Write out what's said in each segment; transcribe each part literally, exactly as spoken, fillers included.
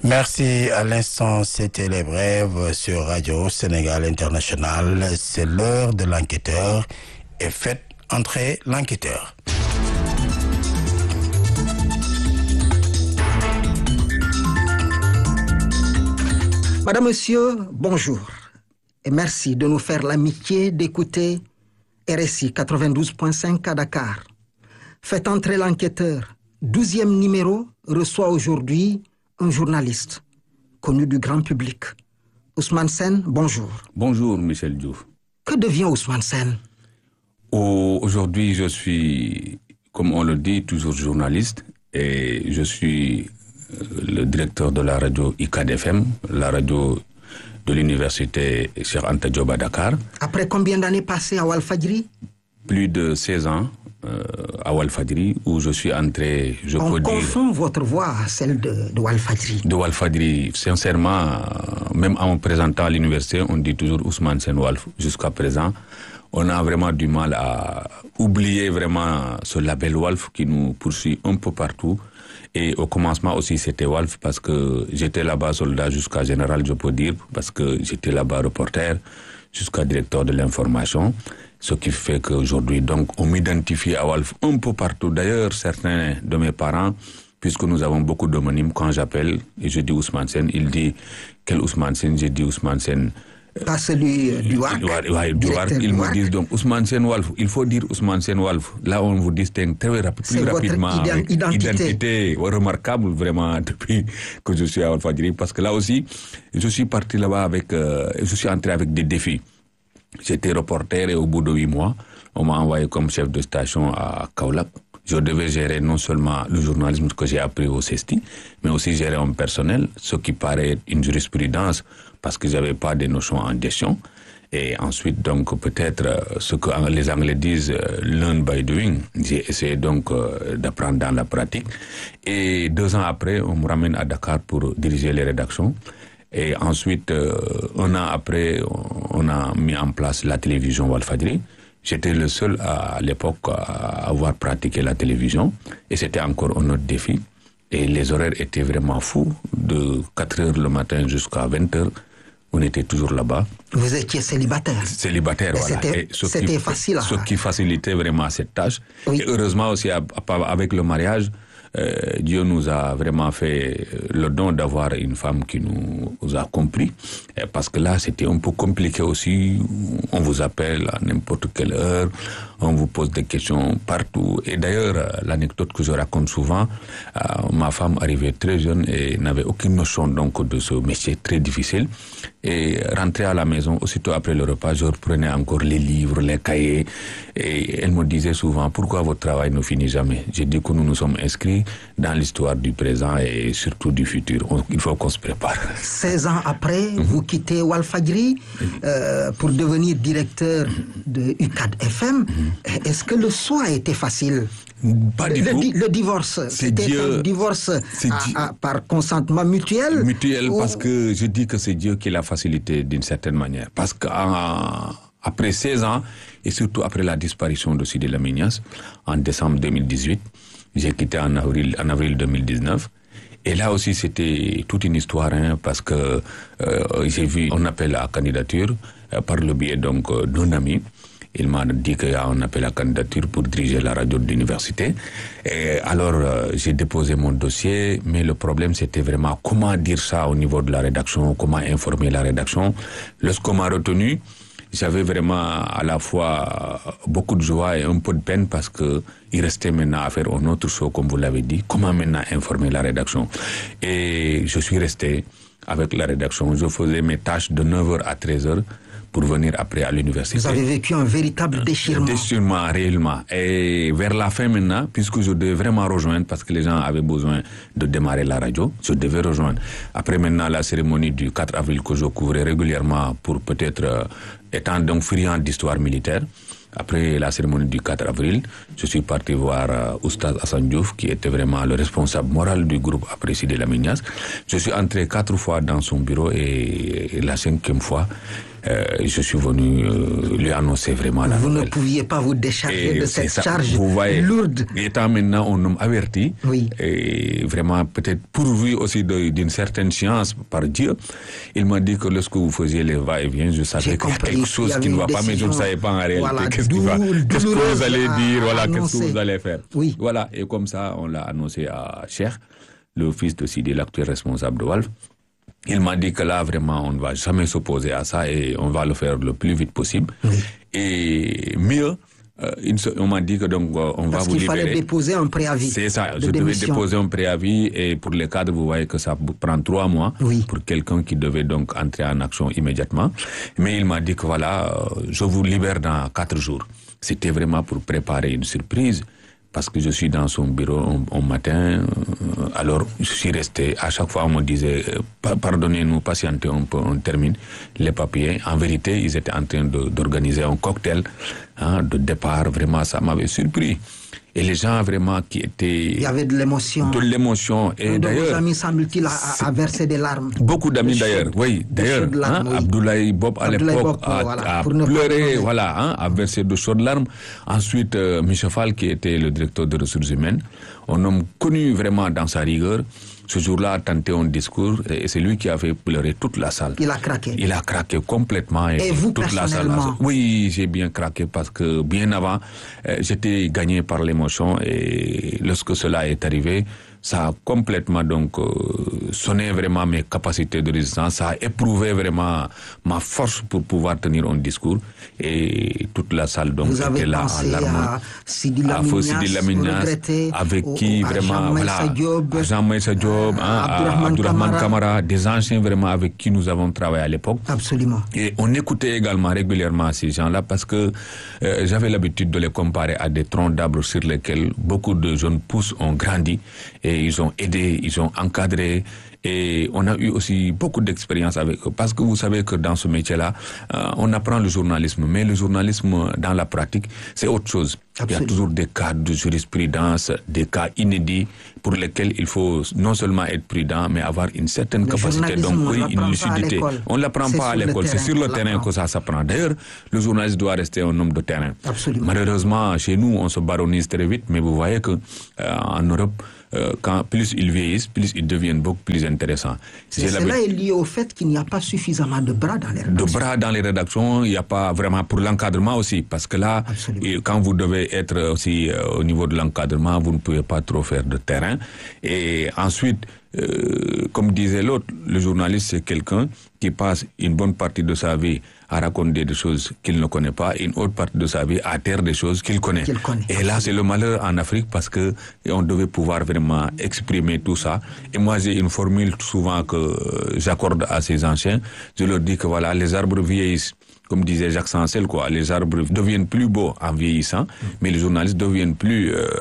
Merci. À l'instant, c'était les brèves sur Radio Sénégal International. C'est l'heure de l'enquêteur et faites entrer l'enquêteur. Madame, Monsieur, bonjour et merci de nous faire l'amitié d'écouter R S I quatre-vingt-douze point cinq à Dakar. Faites entrer l'enquêteur. Douzième numéro reçoit aujourd'hui un journaliste connu du grand public. Ousmane Sène, bonjour. Bonjour, Michel Diouf. Que devient Ousmane Sène? Oh, aujourd'hui, je suis, comme on le dit, toujours journaliste et je suis le directeur de la radio I C A D F M, la radio de l'université Cheikh Anta Diop à Dakar. Après combien d'années passées à Walfadjri? Plus de seize ans euh, à Walfadjri, où je suis entré, je on peux dire... On confond votre voix à celle de, de Walfadjri. De Walfadjri, sincèrement, même en me présentant à l'université, on dit toujours Ousmane Sène Walf. Jusqu'à présent, on a vraiment du mal à oublier vraiment ce label Walf qui nous poursuit un peu partout. Et au commencement aussi, c'était Walf parce que j'étais là-bas soldat jusqu'à général, je peux dire, parce que j'étais là-bas reporter jusqu'à directeur de l'information. Ce qui fait qu'aujourd'hui, donc, on m'identifie à Walf un peu partout. D'ailleurs, certains de mes parents, puisque nous avons beaucoup d'homonymes, quand j'appelle et je dis Ousmane Sène, il dit quel Ousmane Sène? J'ai dit Ousmane Sène. Pas celui du W A R C. Ouais, du W A R C. Ils me disent donc Ousmane Sène Walf. Il faut dire Ousmane Sène Walf. Là, on vous distingue très rapide, plus rapidement. C'est votre identité. Identité remarquable vraiment depuis que je suis à Walfadjri. Parce que là aussi, je suis parti là-bas avec, euh, je suis entré avec des défis. J'étais reporter et au bout de huit mois, on m'a envoyé comme chef de station à Kaolack. Je devais gérer non seulement le journalisme que j'ai appris au CESTI, mais aussi gérer un personnel, ce qui paraît une jurisprudence parce que j'avais pas de notions en gestion. Et ensuite, donc, peut-être ce que les Anglais disent « learn by doing ». J'ai essayé donc d'apprendre dans la pratique. Et deux ans après, on me ramène à Dakar pour diriger les rédactions. Et ensuite, euh, un an après, on a mis en place la télévision Walfadjri. J'étais le seul à, à l'époque à avoir pratiqué la télévision. Et c'était encore un autre défi. Et les horaires étaient vraiment fous. De quatre heures le matin jusqu'à vingt heures, on était toujours là-bas. Vous étiez célibataire. Célibataire, et voilà. C'était, et ce c'était qui, facile. Ce qui facilitait vraiment cette tâche. Oui. Et heureusement aussi, avec le mariage, Euh, Dieu nous a vraiment fait le don d'avoir une femme qui nous a compris, parce que là c'était un peu compliqué aussi. On vous appelle à n'importe quelle heure, on vous pose des questions partout. Et d'ailleurs, l'anecdote que je raconte souvent, euh, ma femme arrivait très jeune et n'avait aucune notion donc de ce métier très difficile. Et rentrer à la maison, aussitôt après le repas, je reprenais encore les livres, les cahiers, et elle me disait souvent, pourquoi votre travail ne finit jamais? J'ai dit que nous nous sommes inscrits dans l'histoire du présent et surtout du futur. On, il faut qu'on se prépare. seize ans après, mm-hmm. vous quittez Walfadjri euh, pour devenir directeur de U C A D F M. Mm-hmm. Est-ce que le choix a été facile? Pas du le, tout. Le, le divorce, c'était Dieu, un divorce à, à, par consentement mutuel? Mutuel, ou... parce que je dis que c'est Dieu qui l'a facilité d'une certaine manière. Parce qu'après seize ans, et surtout après la disparition de Sidi Lamine, en décembre deux mille dix-huit, j'ai quitté en avril, en avril deux mille dix-neuf. Et là aussi, c'était toute une histoire, hein, parce que euh, j'ai vu un appel à candidature euh, par le biais donc euh, d'un ami. Il m'a dit qu'il y a un appel à candidature pour diriger la radio de l'université. Et alors, euh, j'ai déposé mon dossier, mais le problème, c'était vraiment comment dire ça au niveau de la rédaction, comment informer la rédaction. Lorsqu'on m'a retenu, j'avais vraiment à la fois beaucoup de joie et un peu de peine parce que il restait maintenant à faire un autre show, comme vous l'avez dit. Comment maintenant informer la rédaction? Et je suis resté avec la rédaction. Je faisais mes tâches de neuf heures à treize heures pour venir après à l'université. Vous avez vécu un véritable déchirement. Déchirement, réellement. Et vers la fin maintenant, puisque je devais vraiment rejoindre, parce que les gens avaient besoin de démarrer la radio, je devais rejoindre. Après maintenant, la cérémonie du quatre avril que je couvrais régulièrement pour peut-être, euh, étant donc friand d'histoire militaire, après la cérémonie du quatre avril, je suis parti voir euh, Oustaz Hassan Diouf, qui était vraiment le responsable moral du groupe après Sidi Lamine. Je suis entré quatre fois dans son bureau et, et la cinquième fois, euh, je suis venu euh, lui annoncer vraiment la Vous nouvelle. ne pouviez pas vous décharger Et de c'est cette ça, charge vous voyez, lourde. étant maintenant un homme averti, Oui. et vraiment peut-être pourvu aussi de, d'une certaine science par Dieu, il m'a dit que lorsque vous faisiez les va-et-vient, je savais J'ai qu'il y a compris, quelque il y chose avait qui ne une va pas, mais je ne décision, savais pas en réalité voilà, qu'est-ce, qui va, dou- qu'est-ce que vous douloureuse allez à- dire, voilà, à qu'est-ce que annoncer. vous allez faire. Oui. Voilà, et comme ça, on l'a annoncé à Cheikh, le fils de Sidi, l'actuel responsable de Walf. Il m'a dit que là, vraiment, on ne va jamais s'opposer à ça et on va le faire le plus vite possible. Oui. Et mieux, euh, une se- on m'a dit que donc euh, on Parce va vous qu'il libérer. fallait déposer un préavis. C'est ça, de je devais démission. déposer un préavis et pour les cadres, vous voyez que ça prend trois mois Oui. pour quelqu'un qui devait donc entrer en action immédiatement. Mais il m'a dit que voilà, euh, je vous libère dans quatre jours. C'était vraiment pour préparer une surprise. Parce que je suis dans son bureau un, un matin, euh, alors je suis resté, à chaque fois on me disait, euh, pardonnez-nous, patientez un peu, on termine les papiers. En vérité, ils étaient en train de, d'organiser un cocktail hein, de départ, vraiment ça m'avait surpris. Et les gens vraiment qui étaient... Il y avait de l'émotion. De l'émotion. Et Un de d'ailleurs... vos amis, semble-t-il, a, a- a versé des larmes. Beaucoup d'amis De d'ailleurs, chaudes- oui. de D'ailleurs, chaudes larmes, hein, oui. Abdoulaye Bob à Abdoulaye l'époque Bob, a, voilà, a pour ne pas pleuré, nommer. voilà, hein, a versé de chaudes larmes. Ensuite, euh, Michel Fall, qui était le directeur des ressources humaines, un homme connu vraiment dans sa rigueur, ce jour-là a tenté un discours et c'est lui qui a fait pleurer toute la salle. Il a craqué. Il a craqué complètement. Et vous, toute la salle. personnellement? Oui, j'ai bien craqué parce que bien avant, euh, j'étais gagné par l'émotion et lorsque cela est arrivé, ça a complètement donc euh, sonné vraiment mes capacités de résistance, ça a éprouvé vraiment ma force pour pouvoir tenir un discours et toute la salle donc Vous avez était là en pensé larmes. à Sidi à Feu Lamine Sidi Niasse, Lamine vous Niasse, regrettez, avec au- qui à vraiment Jean voilà, Maïssa Diop, à Jean Maïssa Diop, à hein, à Abdourahmane Abdourahmane Kamara. Kamara, des anciens vraiment avec qui nous avons travaillé à l'époque. Absolument. Et on écoutait également régulièrement ces gens-là parce que euh, j'avais l'habitude de les comparer à des troncs d'arbres sur lesquels beaucoup de jeunes pousses ont grandi et ils ont aidé, ils ont encadré. Et on a eu aussi beaucoup d'expérience avec eux. Parce que vous savez que dans ce métier-là, euh, on apprend le journalisme. Mais le journalisme, dans la pratique, c'est autre chose. Absolument. Il y a toujours des cas de jurisprudence, des cas inédits pour lesquels il faut non seulement être prudent, mais avoir une certaine Le capacité. journalisme, Donc on oui, l'apprend une pas à lucidité. l'école. On ne l'apprend C'est pas à sur le l'école. C'est terrain sur le qu'on terrain l'apprend. que ça s'apprend. D'ailleurs, le journaliste doit rester un homme de terrain. Absolument. Malheureusement, chez nous, on se baronise très vite, mais vous voyez que euh, en Europe, euh, quand plus ils vieillissent, plus ils deviennent beaucoup plus intéressants. Et cela est lié au fait qu'il n'y a pas suffisamment de bras dans les de rédactions. bras dans les rédactions, il n'y a pas vraiment pour l'encadrement aussi, parce que là, Absolument. et quand vous devez être aussi euh, au niveau de l'encadrement, vous ne pouvez pas trop faire de terrain. Et ensuite, euh, comme disait l'autre, le journaliste c'est quelqu'un qui passe une bonne partie de sa vie à raconter des choses qu'il ne connaît pas, et une autre partie de sa vie à taire des choses qu'il connaît. Qu'il connaît. Et là, c'est le malheur en Afrique parce que on devait pouvoir vraiment exprimer tout ça. Et moi, j'ai une formule souvent que euh, j'accorde à ces anciens. Je leur dis que voilà, les arbres vieillissent. Comme disait Jacques Sancel, quoi, les arbres deviennent plus beaux en vieillissant, mais les journalistes deviennent plus euh,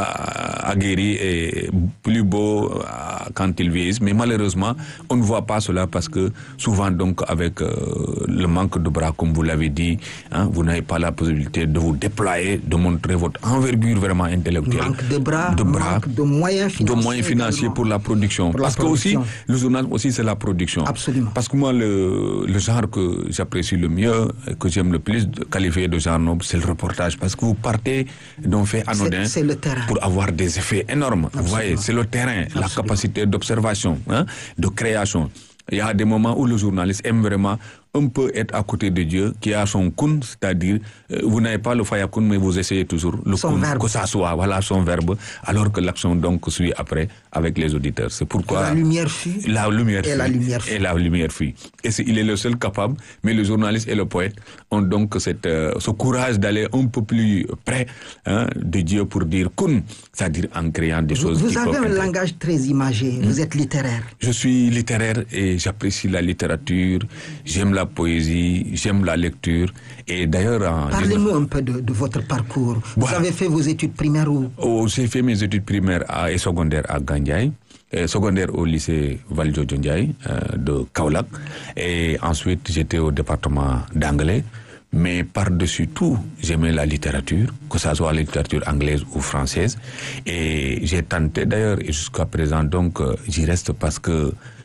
aguerris et plus beaux euh, quand ils vieillissent. Mais malheureusement, on ne voit pas cela parce que souvent, donc, avec euh, le manque de bras, comme vous l'avez dit, hein, vous n'avez pas la possibilité de vous déployer, de montrer votre envergure vraiment intellectuelle. Manque de bras, de bras, manque de moyens financiers. de moyens financiers également. pour la production. Pour la parce production. que aussi, le journalisme aussi, c'est la production. Absolument. Parce que moi, le, le genre que j'apprécie le mieux, que j'aime le plus de qualifier de genre noble, c'est le reportage. Parce que vous partez d'un fait anodin C'est- c'est le terrain. pour avoir des effets énormes. Vous voyez, c'est le terrain, la Absolument. capacité d'observation, hein, de création. Il y a des moments où le journaliste aime vraiment un peu être à côté de Dieu, qui a son kun, c'est-à-dire, euh, vous n'avez pas le fayakun, mais vous essayez toujours le Son kun, verbe. que ça soit, voilà, son verbe, alors que l'action donc suit après avec les auditeurs. C'est pourquoi... La lumière fut. La lumière Et fuit. la lumière fuit. Et la lumière fuit. Et c'est, il est le seul capable, mais le journaliste et le poète ont donc cette, euh, ce courage d'aller un peu plus près hein, de Dieu pour dire kun, c'est-à-dire en créant des Vous, choses vous qui avez peuvent un être- langage très imagé. Vous êtes littéraire. Je suis littéraire et j'apprécie la littérature, j'aime la poésie, j'aime la lecture. Et d'ailleurs... en- Parlez-nous un peu de, de votre parcours. Vous Voilà. avez fait vos études primaires où? Oh, j'ai fait mes études primaires à, et secondaires à Gandiaye, et secondaire au lycée Valdiodio Ndiaye euh, de Kaolack, et ensuite j'étais au département d'anglais. Mais par-dessus tout, j'aimais la littérature, que ce soit la littérature anglaise ou française. Et j'ai tenté d'ailleurs, et jusqu'à présent, donc, euh, j'y reste parce que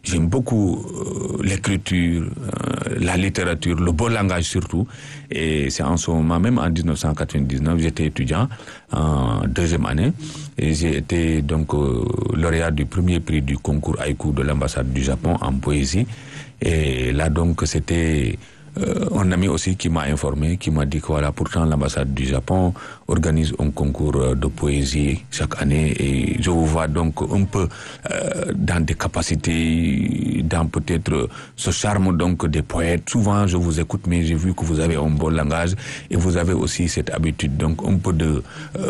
J'aime beaucoup euh, l'écriture, euh, la littérature, le beau langage surtout. Et c'est en ce moment, même en dix-neuf cent quatre-vingt-dix-neuf, j'étais étudiant en deuxième année. Et j'ai été donc euh, lauréat du premier prix du concours haïku de l'ambassade du Japon en poésie. Et là donc, c'était... Euh, un ami aussi qui m'a informé, qui m'a dit que voilà, pourtant l'ambassade du Japon organise un concours de poésie chaque année et je vous vois donc un peu euh, dans des capacités, dans peut-être ce charme donc des poètes. Souvent je vous écoute, mais j'ai vu que vous avez un bon langage et vous avez aussi cette habitude donc un peu de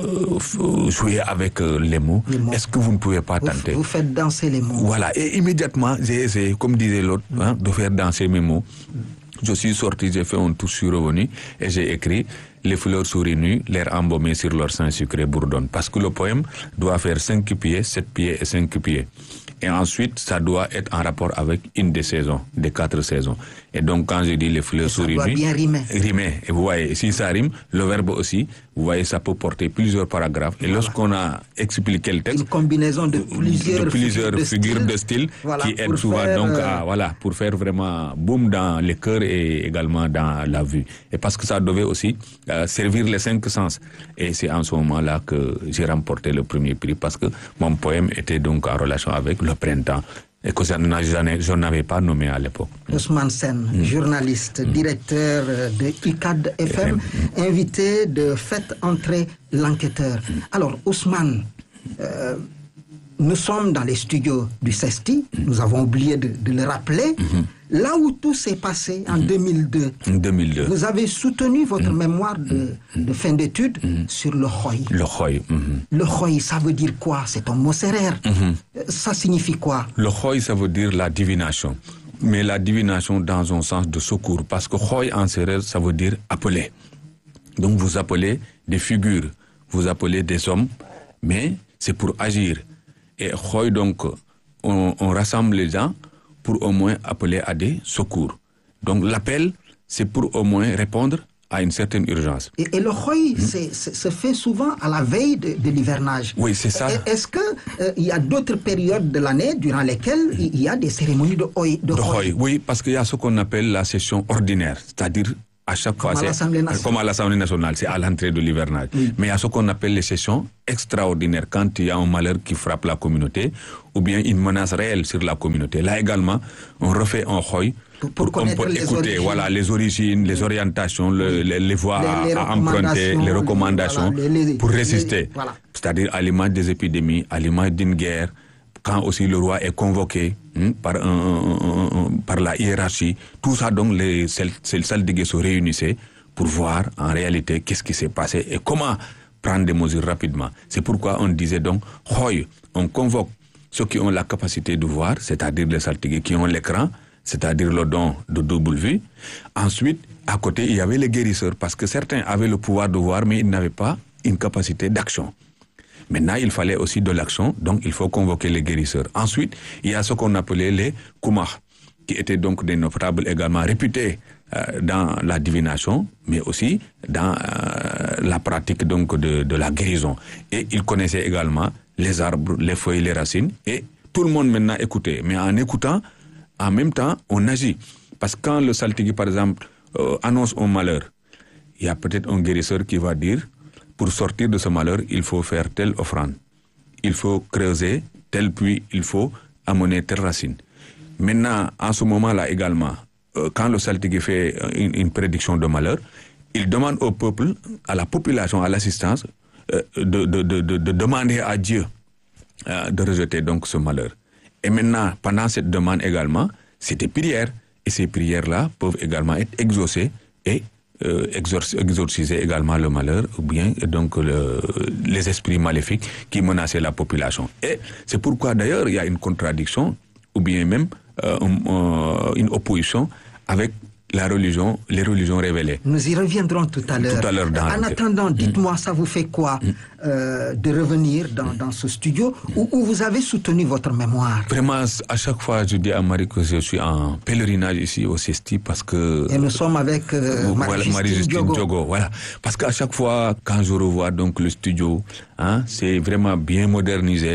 euh, jouer avec les mots. les mots. Est-ce que vous ne pouvez pas tenter? Vous, vous faites danser les mots. Voilà, et immédiatement j'ai essayé, comme disait l'autre, mm. hein, de faire danser mes mots. Je suis sorti, j'ai fait un tour, je suis revenu et j'ai écrit « Les fleurs souris nues, l'air embaumé sur leur sein sucré bourdonne ». Parce que le poème doit faire cinq pieds, sept pieds et cinq pieds. Et ensuite, ça doit être en rapport avec une des saisons, des quatre saisons. Et donc, quand je dis les fleurs souris nues... Ça doit bien rimer. Rimer. Et vous voyez, si ça rime, le verbe aussi, vous voyez, ça peut porter plusieurs paragraphes. Et voilà. Lorsqu'on a expliqué le texte... Une combinaison de plusieurs, de plusieurs figures, figures de style, de style voilà, qui aident souvent faire, donc euh... à, voilà, pour faire vraiment boum dans les cœurs et également dans la vue. Et parce que ça devait aussi euh, servir les cinq sens. Et c'est en ce moment-là que j'ai remporté le premier prix parce que mon poème était donc en relation avec le printemps. Et que je n'avais pas nommé à l'époque. Ousmane Sène, mmh. journaliste, mmh. directeur de I C A D F M, mmh. invité de Faites entrer l'enquêteur. Mmh. Alors, Ousmane, euh, nous sommes dans les studios du CESTI, mmh. nous avons oublié de, de le rappeler. Mmh. Là où tout s'est passé en mmh. deux mille deux, deux mille deux, vous avez soutenu votre mmh. mémoire de, de fin d'études mmh. sur le Khoy. Le Khoy. Mmh. Le Khoy, ça veut dire quoi? C'est un mot sérère. Mmh. Ça signifie quoi? Le Khoy, ça veut dire la divination. Mais la divination dans un sens de secours. Parce que Khoy en sérère, ça veut dire appeler. Donc vous appelez des figures, vous appelez des hommes, mais c'est pour agir. Et Khoy, donc, on, on rassemble les gens pour au moins appeler à des secours. Donc l'appel, c'est pour au moins répondre à une certaine urgence. Et, et le Khoy, mmh. c'est, c'est, se fait souvent à la veille de, de l'hivernage. Oui, c'est ça. Et, est-ce qu'il euh, y a d'autres périodes de l'année durant lesquelles il mmh. y a des cérémonies de Khoy? De Khoy, oui, parce qu'il y a ce qu'on appelle la session ordinaire, c'est-à-dire à chaque comme fois, à c'est comme à l'Assemblée nationale, c'est à l'entrée de l'hivernage. Oui. Mais il y a ce qu'on appelle les sessions extraordinaires, quand il y a un malheur qui frappe la communauté, ou bien une menace réelle sur la communauté. Là également, on refait un Khoy, pour, pour on peut les écouter origines. Voilà, les origines, les orientations, le, les, les voies les, les à emprunter, les recommandations, les, voilà, les, pour résister. Les, voilà. C'est-à-dire à l'image des épidémies, à l'image d'une guerre, quand aussi le roi est convoqué hein, par, un, un, un, par la hiérarchie. Tout ça, donc, les saltigués se réunissaient pour voir en réalité qu'est-ce qui s'est passé et comment prendre des mesures rapidement. C'est pourquoi on disait donc, Khoy, on convoque ceux qui ont la capacité de voir, c'est-à-dire les saltigués qui ont l'écran, c'est-à-dire le don de double vue. Ensuite, à côté, il y avait les guérisseurs, parce que certains avaient le pouvoir de voir, mais ils n'avaient pas une capacité d'action. Maintenant, il fallait aussi de l'action, donc il faut convoquer les guérisseurs. Ensuite, il y a ce qu'on appelait les koumars, qui étaient donc des notables également réputés euh, dans la divination, mais aussi dans euh, la pratique donc de, de la guérison. Et ils connaissaient également les arbres, les feuilles, les racines, et tout le monde maintenant écoutait. Mais en écoutant, en même temps, on agit. Parce que quand le saltigui, par exemple, euh, annonce un malheur, il y a peut-être un guérisseur qui va dire, pour sortir de ce malheur, il faut faire telle offrande. Il faut creuser tel puits, il faut amener telle racine. Maintenant, en ce moment-là également, euh, quand le saltigui fait une, une prédiction de malheur, il demande au peuple, à la population, à l'assistance, euh, de, de, de, de, de demander à Dieu euh, de rejeter donc ce malheur. Et maintenant, pendant cette demande également, c'est des prières. Et ces prières-là peuvent également être exaucées et euh, exorciser également le malheur ou bien donc le, les esprits maléfiques qui menaçaient la population. Et c'est pourquoi d'ailleurs il y a une contradiction ou bien même euh, euh, une opposition avec la religion, les religions révélées. Nous y reviendrons tout à l'heure. Tout à l'heure dans en attendant, dites-moi, ça vous fait quoi mm. euh, de revenir dans, dans ce studio où, où vous avez soutenu votre mémoire? Vraiment, à chaque fois, je dis à Marie que je suis en pèlerinage ici au CESTI parce que... Et nous sommes avec euh, Marie-Justine Marie Diogo. Diogo. Voilà. Parce qu'à chaque fois, quand je revois donc le studio, hein, c'est vraiment bien modernisé.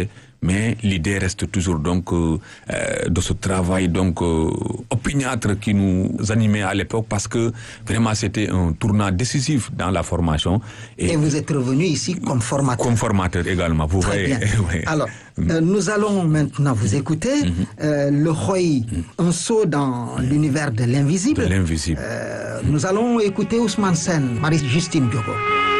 mais l'idée reste toujours donc euh, euh, de ce travail donc euh, opiniâtre qui nous animait à l'époque, parce que vraiment c'était un tournant décisif dans la formation. Et, et vous êtes revenu ici comme formateur. Comme formateur également, vous Très voyez. bien. Oui. Alors, euh, nous allons maintenant vous écouter. Mm-hmm. euh, le Khoyi, mm-hmm. un saut dans mm-hmm. l'univers de l'invisible. De l'invisible. Euh, nous allons écouter Ousmane Sène, Marie-Justine Diogo.